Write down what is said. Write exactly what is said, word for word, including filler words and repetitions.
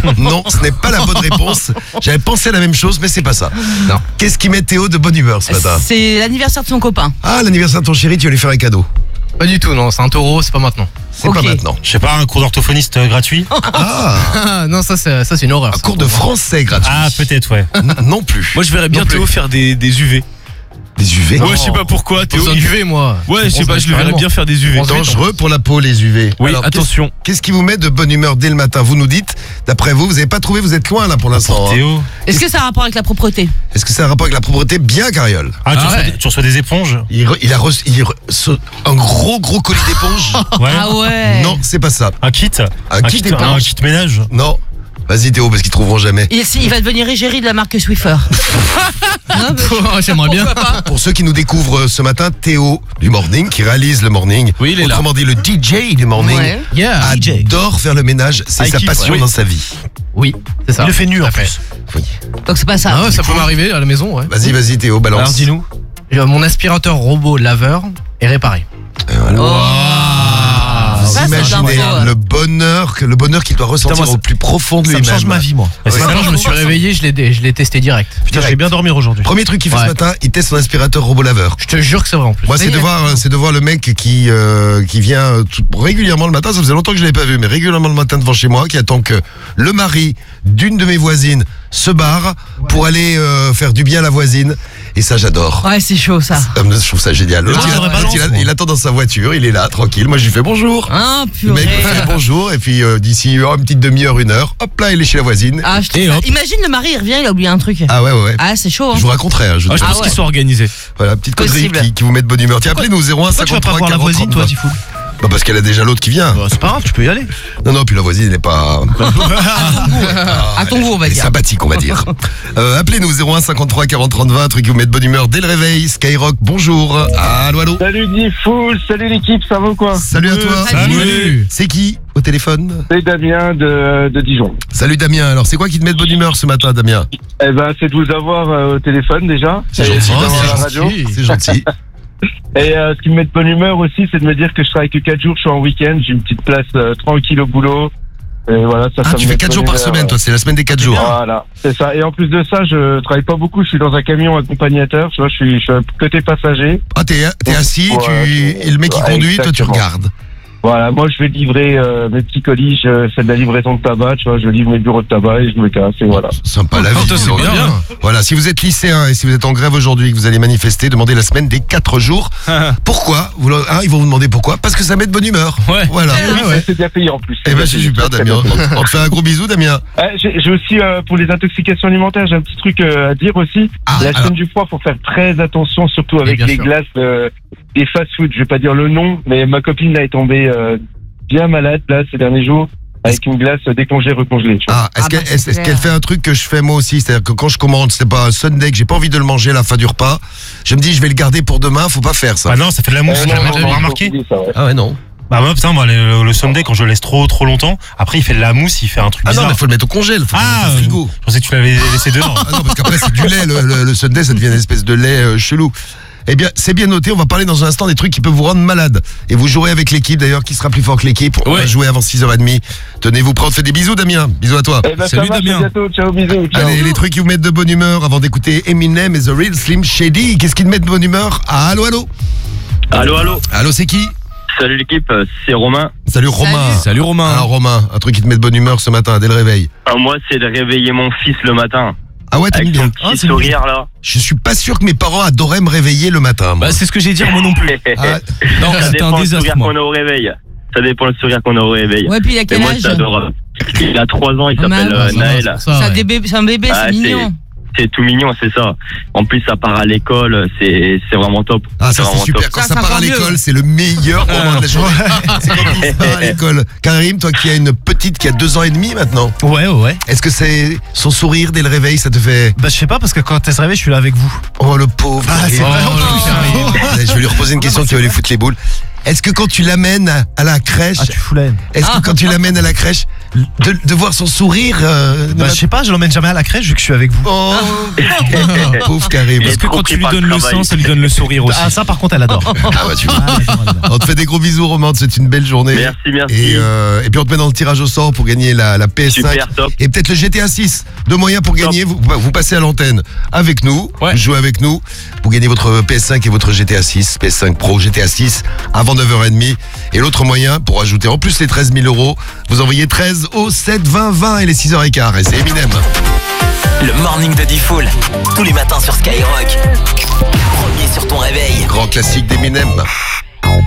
Non, ce n'est pas la bonne réponse. J'avais pensé à la même chose, mais c'est pas ça. Non. Qu'est-ce qui met Théo de bonne humeur ce matin? C'est l'anniversaire de son copain. Ah, l'anniversaire de ton chéri, tu vas lui faire un cadeau. Pas du tout, non, c'est un taureau, c'est pas maintenant. C'est Ok. pas maintenant. Je sais pas, un cours d'orthophoniste euh, gratuit. Ah, Ah, non, ça c'est, ça, c'est une horreur. un ça. cours de français gratuit. Ah, peut-être, ouais. N- non plus. Moi je verrais bien Non plus. Théo faire des, des U V. Des U V. Ouais, je sais pas pourquoi J'ai Théo. besoin de il- U V, moi. Ouais, je sais pas, je le verrais bien faire des U V. Bronze- Dangereux pour la peau, les U V. Oui, Alors, attention. Qu'est-ce, qu'est-ce qui vous met de bonne humeur dès le matin? Vous nous dites, d'après vous, vous n'avez pas trouvé, vous êtes loin là pour l'instant. hein. Théo. Est-ce que ça a un rapport avec la propreté? Est-ce que ça a un rapport avec la propreté? Bien, Cariole. Ah, tu, Ah reçois ouais. des, tu reçois des éponges. Il, re- il a reçu il re- ce- un gros gros colis d'éponge. Ouais. Ah ouais. Non, c'est pas ça. Un kit. Un kit kit, éponge. un kit ménage. Non. Vas-y Théo, parce qu'ils trouveront jamais. Il, il va devenir égérie de la marque Swiffer. Non, mais- Oh, j'aimerais bien. Pourquoi pas? Pour ceux qui nous découvrent ce matin, Théo du Morning, qui réalise le Morning, Oui, il est là. autrement dit le D J du Morning, Ouais. Yeah. adore faire le ménage. C'est I sa kiffe, passion ouais. dans sa vie. Oui, c'est ça. Il le fait nu Tout en à fait. plus. Oui. Donc c'est pas ça. Ah ouais, ça peut m'arriver à la maison, ouais. Vas-y, vas-y Théo, balance. Alors dis-nous. Euh, Mon aspirateur robot laveur est réparé. Et voilà. Oh. Ah, Vous Ça, c'est imaginez de l'info, le bonheur, que- le bonheur qu'il doit ressentir Putain, moi, au plus profond de Ça me lui-même. change ma vie, moi. Et c'est Ce ça, matin, je me suis réveillé, je l'ai, dé- je l'ai testé direct. Putain, je vais bien dormir aujourd'hui. Premier truc qu'il fait Ouais. ce matin, il teste son aspirateur robot laveur. Je te jure que c'est vrai en plus. Moi, c'est Oui, de voir, c'est de voir le mec qui euh, qui vient euh, tout- régulièrement le matin. Ça faisait longtemps que je l'avais pas vu, mais régulièrement le matin devant chez moi, qui attend que le mari d'une de mes voisines se barre pour aller euh, faire du bien à la voisine. Et ça, j'adore. Ouais, c'est chaud ça. Euh, Je trouve ça génial. L'autre, Ah, il, a- j'aurais l'autre, balance, il a- moi. il attend dans sa voiture, il est là, tranquille. Moi, je lui fais bonjour. Ah, Le mec purée. me fait bonjour, et puis euh, d'ici oh, une petite demi-heure, une heure, hop là, il est chez la voisine. Ah, je trouve Et ça- hop. Imagine le mari, il revient, il a oublié un truc. Ah ouais, ouais, ouais. Ah, c'est chaud. Je Hein. vous raconterai. hein, je Ah, je vous- pense ouais. qu'ils sont organisés. Voilà, petite connerie Possible. qui, qui vous met de bonne humeur. Tiens, appelez-nous au zéro un Pourquoi tu vas pas cinquante-trois voir la quarante voisine, toi, trente-deux. Tifoul? Bah parce qu'elle a déjà l'autre qui vient. Bah, c'est pas grave, tu peux y aller. Non, non, puis la voisine, elle n'est pas... À ton goût, on va Elle est dire. sympathique, on va dire. Euh, appelez-nous zéro un cinquante-trois quarante trente vingt, un truc qui vous met de bonne humeur dès le réveil. Skyrock, bonjour. Allô, allô. Salut Diffoul, salut l'équipe, ça va ou quoi? Salut à toi. Salut. C'est qui au téléphone? C'est Damien de, de Dijon. Salut Damien. Alors, c'est quoi qui te met de bonne humeur ce matin, Damien? Eh ben, c'est de vous avoir euh, au téléphone déjà. C'est Et gentil, d'avoir Damien. à la radio. C'est gentil. Et euh, ce qui me met de bonne humeur aussi, c'est de me dire que je travaille que quatre jours, je suis en week-end, j'ai une petite place euh, tranquille au boulot. Et voilà, ça, Ah, ça tu me fais met quatre de jours bonne par humeur, semaine, toi. C'est la semaine des quatre jours. Voilà, c'est ça. Et en plus de ça, je travaille pas beaucoup, je suis dans un camion accompagnateur, tu vois, je suis, je suis côté passager. Ah, t'es t'es assis, Ouais, tu... c'est- et le mec qui ouais, conduit, toi tu exactement. regardes. Voilà, moi je vais livrer euh, mes petits colis, je fais de la livraison de tabac, tu vois, je livre mes bureaux de tabac et je me casse, et voilà. Sympa la vie. toi, c'est dis donc. bien, hein. Voilà, si vous êtes lycéen et si vous êtes en grève aujourd'hui, que vous allez manifester, demandez la semaine des quatre jours. Pourquoi vous, hein, ils vont vous demander pourquoi. Parce que ça met de bonne humeur. Ouais. Voilà. Oui, c'est bien payé en plus. Eh ben c'est super, Damien. On te fait un gros bisou, Damien. Euh, j'ai j'ai aussi, euh, pour les intoxications alimentaires, j'ai un petit truc euh, à dire aussi. Ah, la alors. chaîne du froid, faut faire très attention, surtout avec bien les sûr. glaces euh, des fast-food. Je vais pas dire le nom, mais ma copine là est tombée euh, bien malade là ces derniers jours avec une glace décongelée, recongelée. Tu vois. Ah, est-ce Ah, qu'elle bah, est-ce- c'est est-ce clair. qu'elle fait un truc que je fais moi aussi, c'est-à-dire que quand je commande, c'est pas un Sunday que j'ai pas envie de le manger à la fin du repas, je me dis je vais le garder pour demain, faut pas faire ça. Bah non, ça fait de la mousse. Euh, J'ai non, jamais non, non, remarqué. faut oublier ça, ouais. Ah ouais non. Bah moi, putain, moi, le, le Sunday, quand je le laisse trop trop longtemps, après il fait de la mousse, il fait un truc Ah non, bizarre. mais faut le mettre au congèle, faut le Ah, mettre au frigo. Je pensais que tu l'avais laissé dehors. Ah non, parce qu'après c'est du lait, le, le, le Sunday ça devient une espèce de lait euh, chelou. Eh bien, c'est bien noté, on va parler dans un instant des trucs qui peuvent vous rendre malade. Et vous jouerez avec l'équipe d'ailleurs, qui sera plus fort que l'équipe. On va Ouais. jouer avant six heures trente. Tenez-vous prêts, on te fait des bisous Damien. Bisous à toi. Eh ben, Salut, ça marche, Damien. à bientôt, ciao, bisous, ciao. Allez, les trucs qui vous mettent de bonne humeur avant d'écouter Eminem et The Real Slim Shady. Qu'est-ce qui te met de bonne humeur? Ah, allô, allô. Allô, allô. Allô, c'est qui? Salut l'équipe, euh, c'est Romain. Salut Romain. Salut Romain. Alors Romain, un truc qui te met de bonne humeur ce matin dès le réveil. Euh, moi, c'est de réveiller mon fils le matin. Ah ouais, t'aimes Avec bien. son petit Ah, c'est sourire là. Je suis pas sûr que mes parents adoraient me réveiller le matin. moi. Bah, c'est ce que j'ai dit, moi non plus. Ah, Non, Ça c'était dépend un le désastre, sourire moi. qu'on a au réveil. Ça dépend le sourire qu'on a au réveil. Ouais, puis il a Et quel moi, âge? j'adore. Il a trois ans, il Ah, s'appelle mince. euh, Ah, ça va, Naël. c'est pour C'est ça, un, ouais. des bébés- c'est un bébé, Ah, c'est mignon. C'est tout mignon, c'est ça. En plus, ça part à l'école, c'est c'est vraiment top. Ah, ça c'est vraiment super. top. Quand Ça, ça c'est part à encore mieux. l'école, c'est le meilleur moment de la journée. C'est quand il part à l'école. Karim, toi qui as une petite qui a deux ans et demi maintenant, Ouais, ouais, ouais. est-ce que c'est son sourire dès le réveil, ça te fait Bah, je sais pas, parce que quand elle se réveille, je suis là avec vous. oh le pauvre Ah, c'est Karim. vrai, en plus, Oh, Karim. je vais lui reposer une question qui va lui foutre les boules. Est-ce que quand tu l'amènes à, à la crèche, Ah, tu fous la haine. est-ce que quand tu l'amènes à la crèche, de, de voir son sourire. Euh, Bah, je sais pas, je l'emmène jamais à la crèche vu que je suis avec vous. Oh, pauvre Karim. Il est Est-ce que trop quand pris tu lui par le donnes le travail. sang, ça lui donne le sourire aussi? Ah, ça par contre, elle adore. Ah bah tu vois. Ah, elle adore, elle adore. On te fait des gros bisous, Romain. C'est une belle journée. Merci, merci. Et, euh, et puis on te met dans le tirage au sort pour gagner la, la P S cinq. Super, top. Et peut-être le G T A six. Deux moyens pour gagner. Vous, vous passez à l'antenne avec nous. Ouais. Vous jouez avec nous. Vous gagnez votre P S cinq et votre G T A six. P S cinq Pro, G T A six avant neuf heures trente. Et l'autre moyen pour ajouter en plus les treize mille euros, vous envoyez treize au sept vingt vingt et les six heures quinze. Et c'est Eminem. Le morning de Diffoul, tous les matins sur Skyrock. Premier sur ton réveil. Grand classique d'Eminem.